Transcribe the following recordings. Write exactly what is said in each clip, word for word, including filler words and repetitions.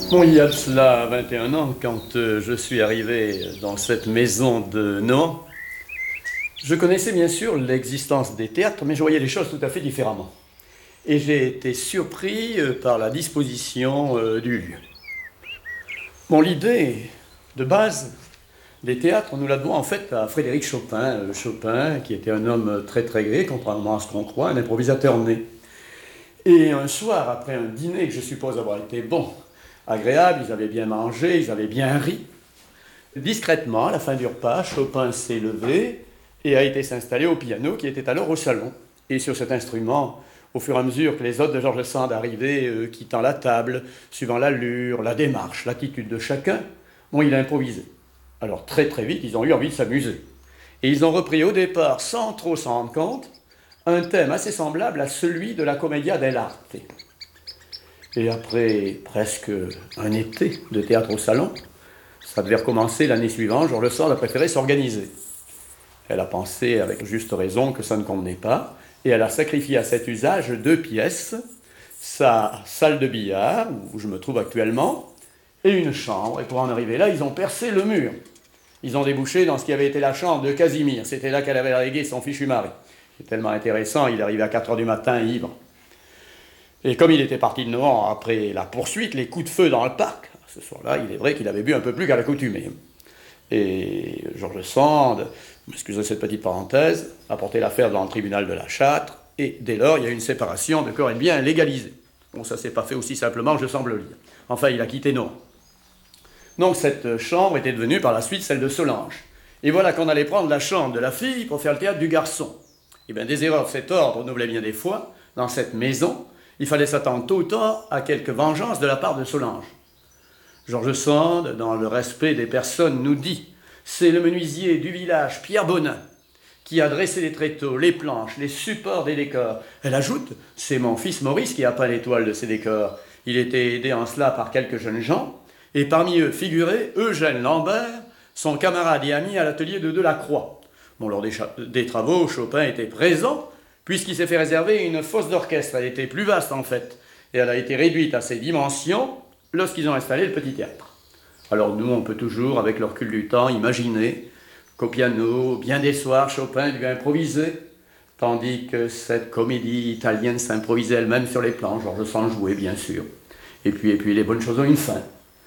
Bon, il y a de cela vingt et un ans, quand euh, je suis arrivé dans cette maison de Nohant, je connaissais bien sûr l'existence des théâtres, mais je voyais les choses tout à fait différemment. Et j'ai été surpris euh, par la disposition euh, du lieu. Bon, l'idée de base des théâtres, nous la devons en fait à Frédéric Chopin. Euh, Chopin, qui était un homme très très gai, contrairement à ce qu'on croit, un improvisateur né. Et un soir, après un dîner que je suppose avoir été bon, agréable, ils avaient bien mangé, ils avaient bien ri. Discrètement, à la fin du repas, Chopin s'est levé et a été s'installer au piano qui était alors au salon. Et sur cet instrument, au fur et à mesure que les hôtes de George Sand arrivaient, euh, quittant la table, suivant l'allure, la démarche, l'attitude de chacun, bon, il a improvisé. Alors très très vite, ils ont eu envie de s'amuser. Et ils ont repris au départ, sans trop s'en rendre compte, un thème assez semblable à celui de la Commedia dell'arte. Et après presque un été de théâtre au salon, ça devait recommencer l'année suivante, George Sand a préféré s'organiser. Elle a pensé, avec juste raison, que ça ne convenait pas, et elle a sacrifié à cet usage deux pièces, sa salle de billard, où je me trouve actuellement, et une chambre. Et pour en arriver là, ils ont percé le mur. Ils ont débouché dans ce qui avait été la chambre de Casimir. C'était là qu'elle avait légué son fichu mari. C'est tellement intéressant, il est arrivé à quatre heures du matin, ivre. Et comme il était parti de Nohant après la poursuite, les coups de feu dans le parc, ce soir-là, il est vrai qu'il avait bu un peu plus qu'à l'accoutumée. Et George Sand, excusez cette petite parenthèse, a porté l'affaire devant le tribunal de la Châtre, et dès lors, il y a eu une séparation de corps et de biens légalisée. Bon, ça ne s'est pas fait aussi simplement que je semble le lire. Enfin, il a quitté Nohant. Donc cette chambre était devenue par la suite celle de Solange. Et voilà qu'on allait prendre la chambre de la fille pour faire le théâtre du garçon. Et bien, des erreurs de cet ordre nous voulait bien des fois, dans cette maison, il fallait s'attendre tôt ou tard à quelque vengeance de la part de Solange. George Sand, dans le respect des personnes, nous dit « C'est le menuisier du village, Pierre Bonin, qui a dressé les tréteaux, les planches, les supports des décors. » Elle ajoute « C'est mon fils Maurice qui a peint l'étoile de ces décors. Il était aidé en cela par quelques jeunes gens, et parmi eux figurait Eugène Lambert, son camarade et ami à l'atelier de Delacroix. » Bon, lors des, des travaux, Chopin était présent, puisqu'il s'est fait réserver une fosse d'orchestre. Elle était plus vaste en fait, et elle a été réduite à ses dimensions lorsqu'ils ont installé le petit théâtre. Alors nous, on peut toujours, avec le recul du temps, imaginer qu'au piano, bien des soirs, Chopin dut improviser, tandis que cette comédie italienne s'improvisait elle-même sur les planches, George Sand jouait bien sûr. Et puis, et puis les bonnes choses ont une fin.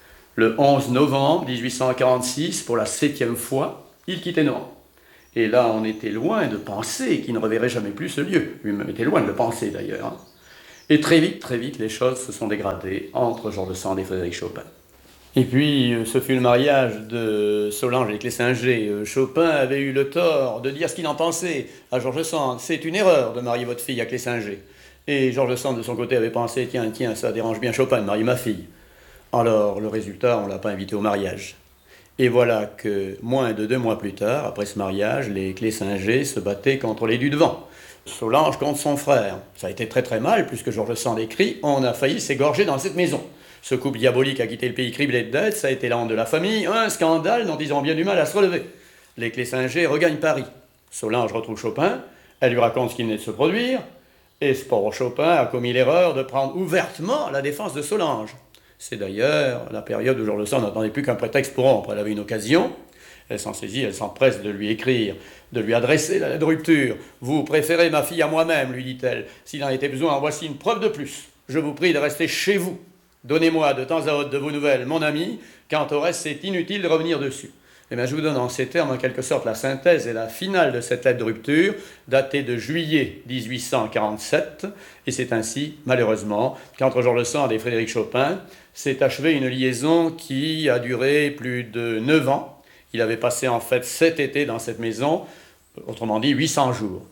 Le onze novembre mille huit cent quarante-six, pour la septième fois, il quittait Nohant. Et là, on était loin de penser qu'il ne reverrait jamais plus ce lieu. Lui-même était loin de le penser, d'ailleurs. Hein. Et très vite, très vite, les choses se sont dégradées entre George Sand et Frédéric Chopin. Et puis, ce fut le mariage de Solange avec Clessinger. Chopin avait eu le tort de dire ce qu'il en pensait à George Sand. C'est une erreur de marier votre fille à Clessinger. Et George Sand, de son côté, avait pensé, tiens, tiens, ça dérange bien Chopin de marier ma fille. Alors, le résultat, on ne l'a pas invité au mariage. Et voilà que, moins de deux mois plus tard, après ce mariage, les Clessinger se battaient contre les du-devant. Solange contre son frère. Ça a été très très mal, puisque George Sand écrit « On a failli s'égorger dans cette maison ». Ce couple diabolique a quitté le pays criblé de dettes, ça a été la honte de la famille, un scandale dont ils ont bien du mal à se relever. Les Clessinger regagnent Paris. Solange retrouve Chopin, elle lui raconte ce qui venait de se produire, et ce pauvre Chopin a commis l'erreur de prendre ouvertement la défense de Solange. C'est d'ailleurs la période où George Sand n'attendait plus qu'un prétexte pour rompre. Elle avait une occasion, elle s'en saisit, elle s'empresse de lui écrire, de lui adresser la lettre de rupture. « Vous préférez ma fille à moi-même, lui dit-elle. S'il en était besoin, en voici une preuve de plus. Je vous prie de rester chez vous. Donnez-moi de temps à autre de vos nouvelles, mon ami. Quant au reste, c'est inutile de revenir dessus. » Eh bien, je vous donne en ces termes, en quelque sorte, la synthèse et la finale de cette lettre de rupture, datée de juillet mille huit cent quarante-sept. Et c'est ainsi, malheureusement, qu'entre George Sand et Frédéric Chopin, s'est achevée une liaison qui a duré plus de neuf ans. Il avait passé en fait sept étés dans cette maison, autrement dit huit cents jours.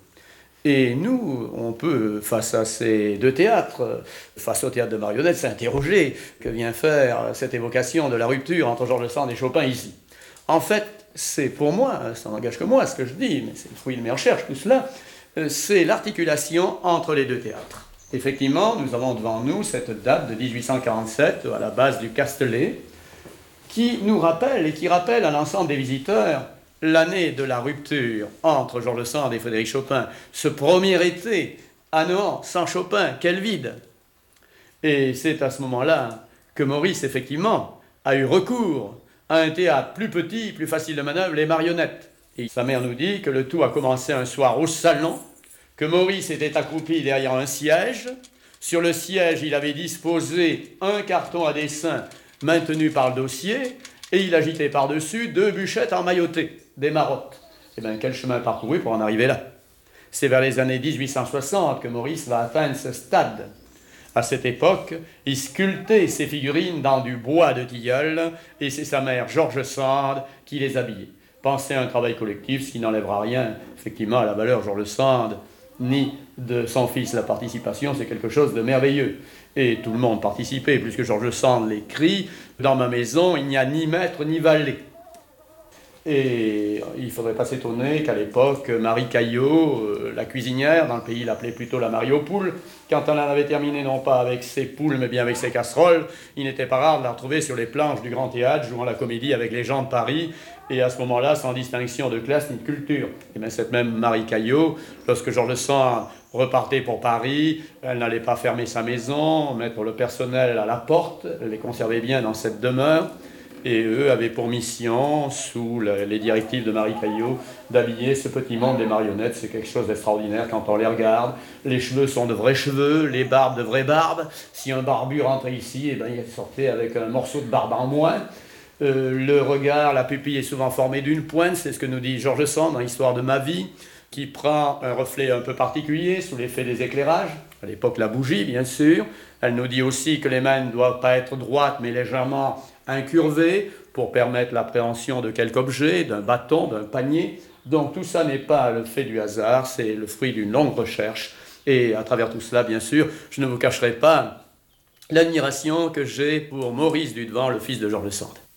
Et nous, on peut, face à ces deux théâtres, face au théâtre de marionnettes, s'interroger que vient faire cette évocation de la rupture entre George Sand et Chopin ici. En fait, c'est pour moi, ça n'engage que moi ce que je dis, mais c'est le fruit de mes recherches, tout cela, c'est l'articulation entre les deux théâtres. Effectivement, nous avons devant nous cette date de mille huit cent quarante-sept, à la base du Castellet, qui nous rappelle et qui rappelle à l'ensemble des visiteurs l'année de la rupture entre George Sand et Frédéric Chopin. Ce premier été à Nohant, sans Chopin, quel vide! Et c'est à ce moment-là que Maurice, effectivement, a eu recours à un théâtre plus petit, plus facile de manœuvre, les marionnettes. Et sa mère nous dit que le tout a commencé un soir au salon, que Maurice était accroupi derrière un siège. Sur le siège, il avait disposé un carton à dessin maintenu par le dossier, et il agitait par-dessus deux bûchettes emmaillotées, des marottes. Eh bien, quel chemin parcouru pour en arriver là? C'est vers les années mille huit cent soixante que Maurice va atteindre ce stade. À cette époque, il sculptait ses figurines dans du bois de tilleul, et c'est sa mère, George Sand, qui les habillait. Pensez à un travail collectif, ce qui n'enlèvera rien, effectivement, à la valeur George Sand, ni de son fils. La participation, c'est quelque chose de merveilleux. Et tout le monde participait, puisque George Sand l'écrit, dans ma maison, il n'y a ni maître ni valet. Et il ne faudrait pas s'étonner qu'à l'époque, Marie Caillot, euh, la cuisinière, dans le pays, l'appelait plutôt la Marie aux poules, quand elle en avait terminé non pas avec ses poules, mais bien avec ses casseroles, il n'était pas rare de la retrouver sur les planches du Grand Théâtre, jouant la comédie avec les gens de Paris, et à ce moment-là, sans distinction de classe ni de culture. Et bien cette même Marie Caillot, lorsque George Sand repartait pour Paris, elle n'allait pas fermer sa maison, mettre le personnel à la porte, elle les conservait bien dans cette demeure. Et eux avaient pour mission, sous les directives de Marie Caillot, d'habiller ce petit monde des marionnettes. C'est quelque chose d'extraordinaire quand on les regarde. Les cheveux sont de vrais cheveux, les barbes de vraies barbes. Si un barbu rentrait ici, eh ben, il sortait avec un morceau de barbe en moins. Euh, le regard, la pupille est souvent formée d'une pointe, c'est ce que nous dit George Sand dans l'Histoire de ma vie, qui prend un reflet un peu particulier sous l'effet des éclairages. À l'époque, la bougie, bien sûr. Elle nous dit aussi que les mains ne doivent pas être droites, mais légèrement incurvées, pour permettre l'appréhension de quelque objet, d'un bâton, d'un panier. Donc tout ça n'est pas le fait du hasard, c'est le fruit d'une longue recherche. Et à travers tout cela, bien sûr, je ne vous cacherai pas l'admiration que j'ai pour Maurice Dudevant, le fils de George Sand.